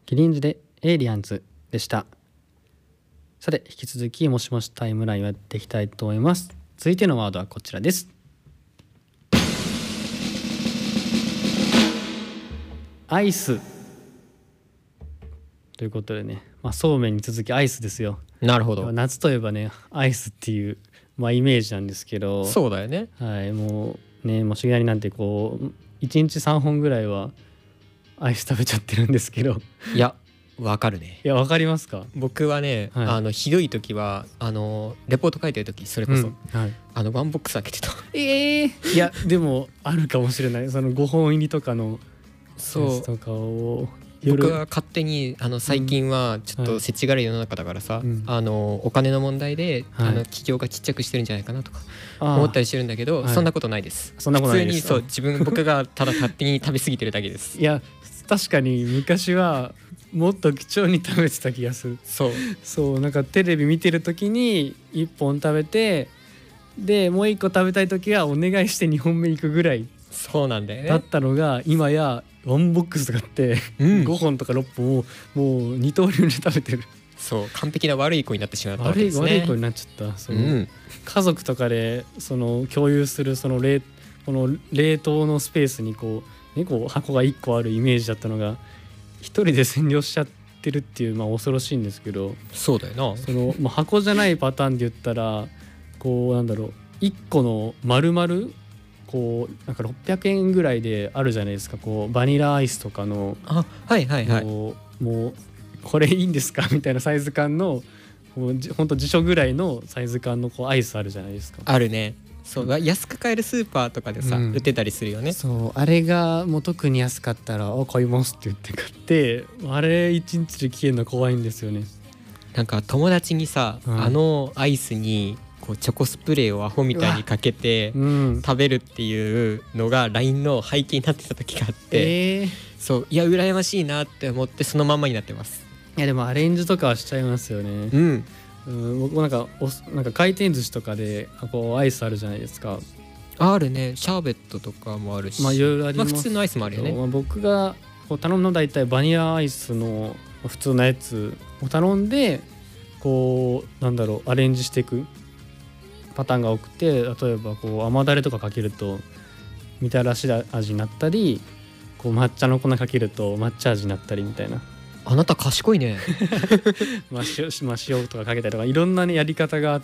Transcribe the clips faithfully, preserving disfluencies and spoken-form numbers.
キリンズでエイリアンズでした。さて引き続きもしもしタイムラインをやっていきたいと思います。続いてのワードはこちらです。アイスということでね、まあ、そうめんに続きアイスですよ。 なるほど。 夏といえばねアイスっていう、まあ、イメージなんですけど、 そうだよね。 はい、もうねもうしげなりなんてこういちにちさんほんぐらいはアイス食べちゃってるんですけどいやわかるね。 いやわかりますか。 僕はね、 はい、 あのひどい時はあのレポート書いてる時それこそ、 うんはい、 あのワンボックス開けてた。 えー、いやでもあるかもしれない。そのごほん入りとかのそうとかを僕は勝手にあの最近はちょっと世知辛い世の中だからさ、 うん、 あのお金の問題で、はい、あの企業がちっちゃくしてるんじゃないかなとか思ったりしてるんだけど、はい、そんなことないです。 そんなことないです。 普通にそう自分僕がただ勝手に食べ過ぎてるだけです。 いや確かに昔はもっと貴重に食べてた気がする。 そうそうなんかテレビ見てる時にいっぽん食べてでもういっこ食べたい時はお願いしてにほんめ行くぐらいそうなんだよね。 だったのが今やワンボックスがあって、うん、ごほんとかろっぽんをもう二刀流で食べてる。 そう完璧な悪い子になってしまったわけですね。 悪い悪い子になっちゃった。そう、うん、家族とかでその共有するその冷この冷凍のスペースにこう、ね、こう箱がいっこあるイメージだったのが一人で占領しちゃってるっていう、まあ、恐ろしいんですけど。 そうだよな。 その、まあ、箱じゃないパターンで言ったらこうなんだろういっこの丸々こうなんかろっぴゃくえんぐらいであるじゃないですか。こうバニラアイスとかのあはいはいはいもう、もうこれいいんですかみたいなサイズ感のほんと辞書ぐらいのサイズ感のこうアイスあるじゃないですか。 あるね。そう、うん、安く買えるスーパーとかでさ、うん、売ってたりするよね。 そうあれがもう特に安かったら「お買います」って言って買ってあれいちにちで消えるの怖いんですよね。 なんか友達にさ、うん、あのアイスにこうチョコスプレーをアホみたいにかけて食べるっていうのが ライン の背景になってた時があって、えー、そういや羨ましいなって思ってそのまんまになってます。 いやでもアレンジとかはしちゃいますよね。うん、うん、僕もなんかおなんか回転寿司とかでこうアイスあるじゃないですか。 あるね。シャーベットとかもあるし、 まあいろいろあります。 まあ、普通のアイスもあるよね。 まあ、僕がこう頼むのだいたいバニラアイスの普通のやつを頼んでこうなんだろうアレンジしていくパターンが多くて、例えばこう甘だれとかかけるとみたらし味になったり、こう抹茶の粉かけると抹茶味になったりみたいな。 あなた賢いね。 まあ 塩, まあ塩とかかけたりとかいろんな、ね、やり方があって、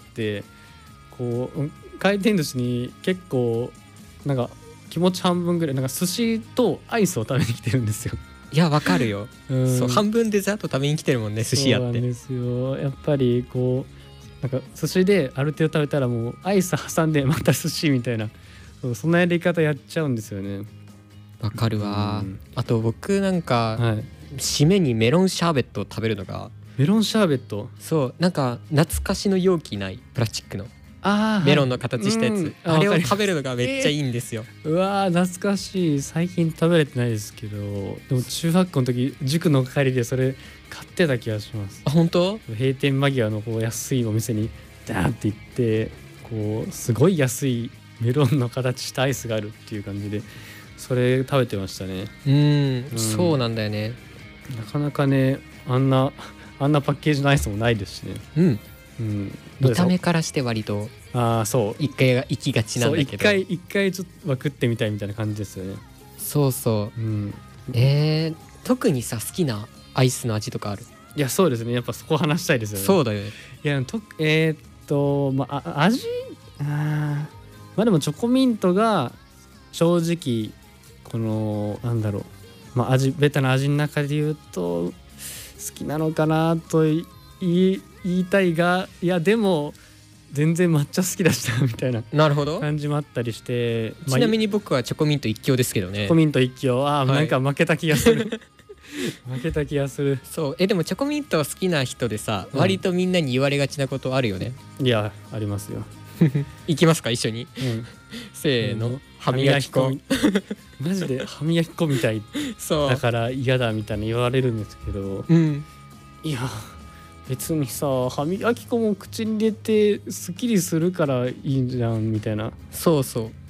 こう回転寿司に結構なんか気持ち半分ぐらいなんか寿司とアイスを食べに来てるんですよ。 いやわかるよ。そう半分デザート食べに来てるもんね、寿司屋って。 そうなんですよ。やっぱりこうなんか寿司である程度食べたらもうアイス挟んでまた寿司みたいな、そうそんなやり方やっちゃうんですよね。 わかるわ、うん、あと僕なんか、はい、締めにメロンシャーベットを食べるのが。 メロンシャーベット。 そうなんか懐かしの容器ないプラスチックのあメロンの形したやつ、はい、あ, あれを食べるのがめっちゃいいんですよ。 えー、うわー懐かしい。最近食べれてないですけど、でも中学校の時塾の帰りでそれ買ってた気がします。 あ本当？ 閉店間際のこう安いお店にダーって行ってこうすごい安いメロンの形したアイスがあるっていう感じでそれ食べてましたね。 うん、うん、そうなんだよね。 なかなかねあんなあんなパッケージのアイスもないですしね。 うんうん、見た目からして割とあそう一回が行きがちなんだけど、 そう一回一回ちょっとは食ってみたいみたいな感じですよね。 そうそう、うん、えー、特にさ好きなアイスの味とかある？ いやそうですね、やっぱそこ話したいですよね。 そうだよね。 いやとえー、っとまあ味あまあでもチョコミントが正直このなんだろう、まあ味ベタな味の中で言うと好きなのかなと言い言いたいが、いやでも全然抹茶好きだしたみたいな感じもあったりして。 ちなみに僕はチョコミント一強ですけどね。 チョコミント一強、あ、はい、なんか負けた気がする負けた気がする。 そうえでもチョコミント好きな人でさ、うん、割とみんなに言われがちなことあるよね。 いやありますよいきますか一緒に、うん、せーの、うん、歯磨き粉マジで歯磨き粉みたいそうだから嫌だみたいな言われるんですけど、うん、いや別にさ歯磨き粉も口に入れてスッキリするからいいじゃんみたいな。 そうそう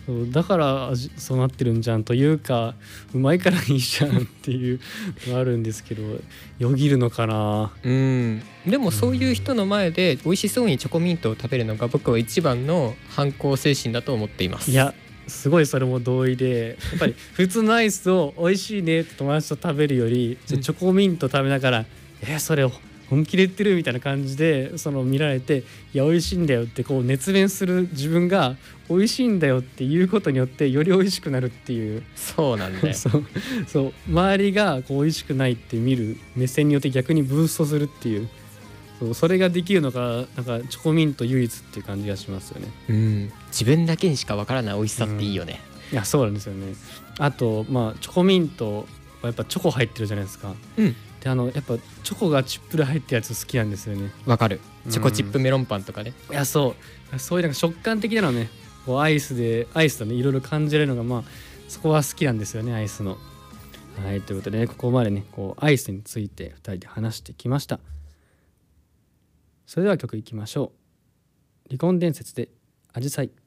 そうだから味そうなってるんじゃんというか、うまいからいいじゃんっていうのがあるんですけど、よぎるのかな。 うんでもそういう人の前で美味しそうにチョコミントを食べるのが僕は一番の反抗精神だと思っています。 いやすごいそれも同意で、やっぱり普通のアイスを美味しいねって友達と食べるより、じゃチョコミント食べながら「えー、それを本気で言ってる?」みたいな感じでその見られて「いや美味しいんだよ」ってこう熱弁する自分が美味しいんだよっていうことによってより美味しくなるっていう。 そうなんだよそうそう周りがこう美味しくないって見る目線によって逆にブーストするっていう、そうそれができるのがなんかチョコミント唯一っていう感じがしますよね。 うん自分だけにしかわからない美味しさっていいよね、 うん、いやそうなんですよね。あとまあチョコミントはやっぱチョコ入ってるじゃないですか。 うんであのやっぱチョコがチップで入ったやつ好きなんですよね。 わかる。チョコチップメロンパンとかね、 うん、いやそうそういうなんか食感的なのね、こうアイスでアイスとねいろいろ感じられるのがまあそこは好きなんですよね、アイスの。はいということでね、ここまでねこうアイスについてふたりで話してきました。それでは曲いきましょう。離婚伝説でアジサイ。